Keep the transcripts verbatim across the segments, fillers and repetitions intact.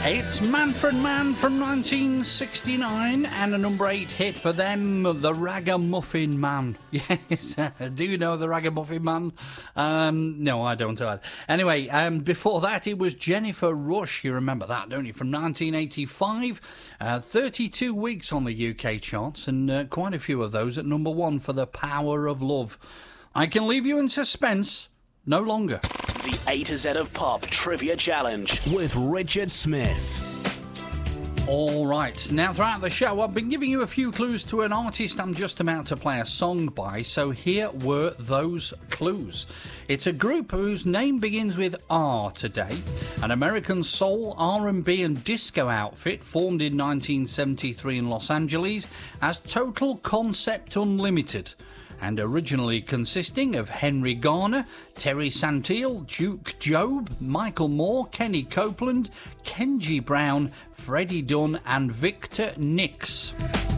It's Manfred Mann from nineteen sixty-nine and a number eight hit for them, the Ragamuffin Man. Yes, do you know the Ragamuffin Man? Um, no, I don't either. Anyway, um, before that it was Jennifer Rush, you remember that, don't you, from nineteen eighty-five. Uh, thirty-two weeks on the U K charts and uh, quite a few of those at number one for The Power of Love. I can leave you in suspense no longer. The A to Z of Pop Trivia Challenge with Richard Smith. All right, now throughout the show I've been giving you a few clues to an artist I'm just about to play a song by, so here were those clues. It's a group whose name begins with R today, an American soul, R and B and disco outfit formed in nineteen seventy-three in Los Angeles as Total Concept Unlimited, and originally consisting of Henry Garner, Terry Santil, Duke Job, Michael Moore, Kenny Copeland, Kenji Brown, Freddie Dunn and Victor Nix.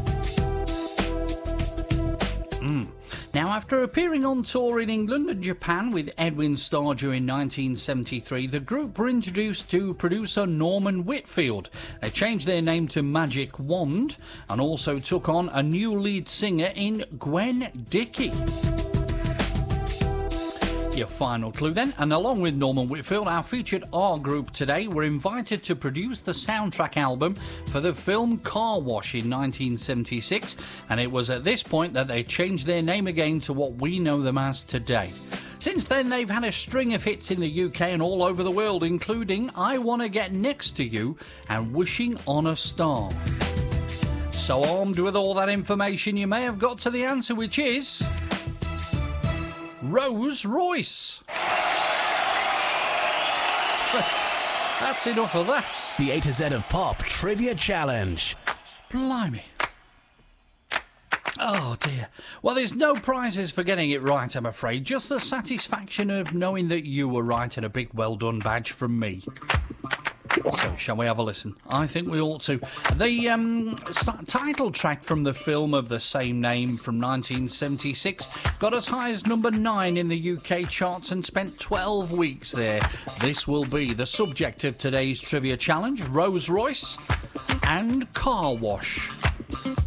Mm. Now, after appearing on tour in England and Japan with Edwin Starr in nineteen seventy-three, the group were introduced to producer Norman Whitfield. They changed their name to Magic Wand and also took on a new lead singer in Gwen Dickey. Your final clue then, and along with Norman Whitfield, our featured R group today were invited to produce the soundtrack album for the film Car Wash in nineteen seventy-six, and it was at this point that they changed their name again to what we know them as today. Since then, they've had a string of hits in the U K and all over the world, including I Wanna Get Next to You and Wishing on a Star. So armed with all that information, you may have got to the answer, which is Rose Royce. That's, that's enough of that. The A to Z of Pop Trivia Challenge. Blimey. Oh dear. Well, there's no prizes for getting it right, I'm afraid. Just the satisfaction of knowing that you were right and a big well done badge from me. So, shall we have a listen? I think we ought to. The um, title track from the film of the same name from nineteen seventy-six got as high as number nine in the U K charts and spent twelve weeks there. This will be the subject of today's trivia challenge, Rose Royce and Car Wash.